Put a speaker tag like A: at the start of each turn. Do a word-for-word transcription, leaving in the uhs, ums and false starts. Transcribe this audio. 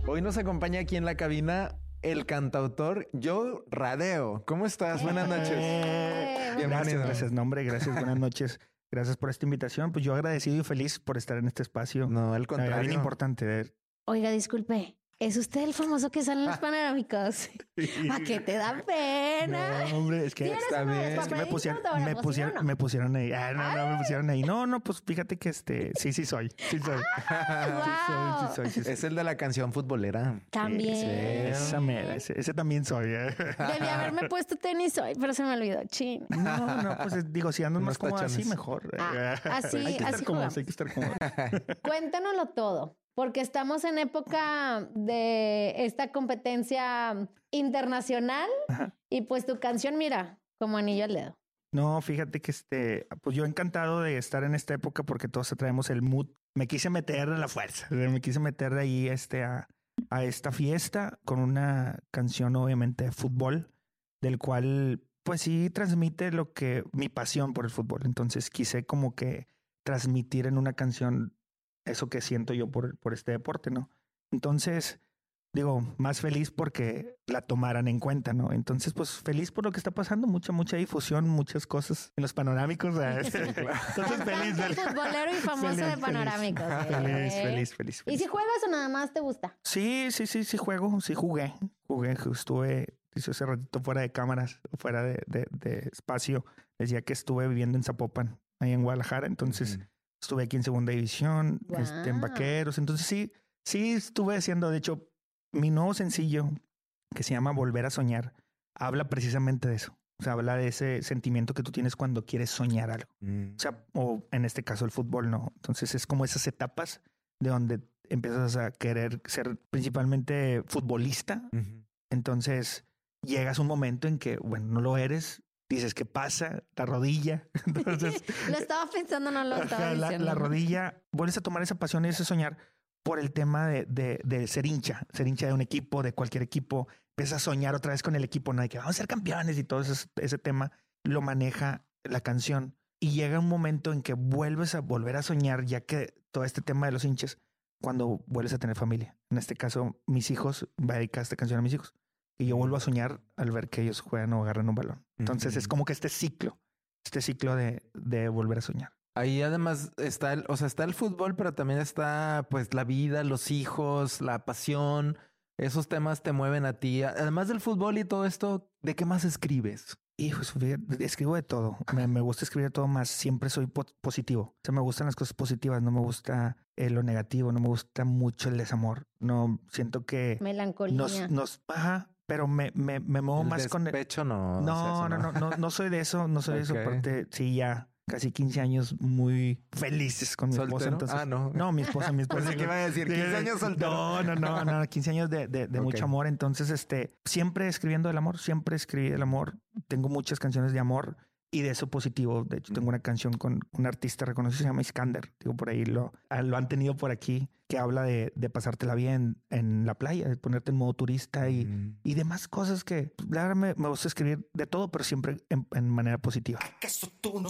A: Hoy nos acompaña aquí en la cabina el cantautor Joe Radeo. ¿Cómo estás? Buenas noches.
B: Eh, gracias, gracias. No, hombre, gracias. Buenas noches. Gracias por esta invitación. Pues yo agradecido y feliz por estar en este espacio.
A: No, al contrario.
B: Bien importante.
C: Oiga, disculpe. ¿Es usted el famoso que sale en los panorámicos? ¿A qué te da pena?
B: No, hombre, es que está bien. Es que me pusieron, me pusieron, ¿no? me pusieron ahí. Ah, no, Ay. no, me pusieron ahí. No, no, pues fíjate que este, sí, sí soy. Sí soy.
C: Ah, wow.
B: sí soy, sí soy, sí soy.
A: Es el de la canción futbolera.
C: También.
B: Sí, esa mera, ese, ese también soy. ¿eh?
C: Debí haberme puesto tenis hoy, pero se me olvidó. Chin.
B: No, no, pues digo, si ando no más como así, mejor.
C: Ah, así,
B: hay que
C: así
B: estar cómodos, hay que estar cómodos.
C: Cuéntanoslo todo. Porque estamos en época de esta competencia internacional. Ajá. Y pues tu canción, mira, como anillo al dedo.
B: No, fíjate que este, pues yo encantado de estar en esta época porque todos traemos el mood. Me quise meter a la fuerza, me quise meter ahí este, a, a esta fiesta con una canción obviamente de fútbol, del cual pues sí transmite lo que mi pasión por el fútbol. Entonces quise como que transmitir en una canción eso que siento yo por, por este deporte, ¿no? Entonces, digo, más feliz porque la tomaran en cuenta, ¿no? Entonces, pues feliz por lo que está pasando, mucha, mucha difusión, muchas cosas en los panorámicos. Sí, claro. Entonces, feliz, feliz.
C: Futbolero y famoso feliz, de panorámicos.
B: Feliz,
C: ¿eh?
B: feliz, feliz, feliz, feliz.
C: ¿Y si juegas o nada más te gusta?
B: Sí, sí, sí, sí juego, sí jugué, jugué, estuve, hice ese ratito fuera de cámaras, fuera de, de, de espacio. Decía que estuve viviendo en Zapopan, ahí en Guadalajara, entonces... Mm. Estuve aquí en segunda división, wow. este, en Vaqueros. Entonces sí, sí estuve haciendo, de hecho, mi nuevo sencillo que se llama Volver a Soñar, habla precisamente de eso. O sea, habla de ese sentimiento que tú tienes cuando quieres soñar algo. Mm. O sea, o en este caso el fútbol, no. Entonces es como esas etapas de donde empiezas a querer ser principalmente futbolista. Uh-huh. Entonces llegas a un momento en que, bueno, no lo eres. Dices, ¿qué pasa? La rodilla. Entonces,
C: lo estaba pensando, no lo estaba
B: la,
C: diciendo.
B: La rodilla, vuelves a tomar esa pasión y ese soñar por el tema de, de, de ser hincha, ser hincha de un equipo, de cualquier equipo. Empiezas a soñar otra vez con el equipo, no hay que vamos a ser campeones y todo ese, ese tema lo maneja la canción. Y llega un momento en que vuelves a volver a soñar, ya que todo este tema de los hinchas, cuando vuelves a tener familia. En este caso, mis hijos, va a dedicar esta canción a mis hijos. Y yo vuelvo a soñar al ver que ellos juegan o agarran un balón. Entonces uh-huh. es como que este ciclo, este ciclo de, de volver a soñar.
A: Ahí además está el, o sea, está el fútbol, pero también está pues la vida, los hijos, la pasión. Esos temas te mueven a ti. Además del fútbol y todo esto, ¿de qué más escribes?
B: Hijo, escribo de todo. Me, me gusta escribir de todo más. Siempre soy po- positivo. O sea, me gustan las cosas positivas. No me gusta eh, lo negativo. No me gusta mucho el desamor. No siento que
C: melancolía.
B: Nos, nos baja. Pero me, me, me muevo
A: el
B: más con el
A: despecho, no.
B: No, o sea, no, no, no, no, no soy de eso, no soy okay. de eso. Aparte, sí, ya casi quince años muy felices con mi
A: ¿Soltero?
B: esposa. Entonces,
A: ah, no.
B: No, mi esposa, mi esposa.
A: Pensé que iba a decir quince años soltero.
B: No, no, no, no, quince años de, de, de okay. mucho amor. Entonces, este, siempre escribiendo del amor, siempre escribí del amor. Tengo muchas canciones de amor y de eso positivo. De hecho, tengo una canción con un artista reconocido, se llama Iskander. Digo, por ahí lo, lo han tenido por aquí, que habla de, de pasártela bien en la playa, de ponerte en modo turista y, mm. y demás cosas que, la verdad, me, me gusta escribir de todo, pero siempre en, en manera positiva.
D: ¿Acaso tú no